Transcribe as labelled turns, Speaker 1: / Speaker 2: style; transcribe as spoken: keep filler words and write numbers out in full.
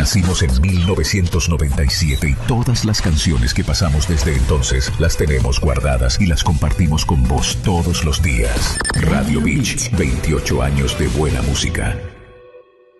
Speaker 1: Nacimos en mil novecientos noventa y siete y todas las canciones que pasamos desde entonces las tenemos guardadas y las compartimos con vos todos los días. Radio Beach, veintiocho años de buena música.